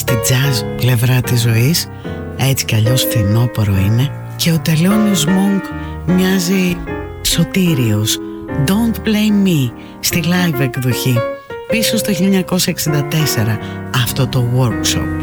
στη jazz πλευρά της ζωής. Έτσι κι αλλιώς φθινόπορο είναι. Και ο Τελώνιος Μονκ μοιάζει σωτήριος. Don't Blame Me στη live εκδοχή. Πίσω στο 1964 αυτό το workshop.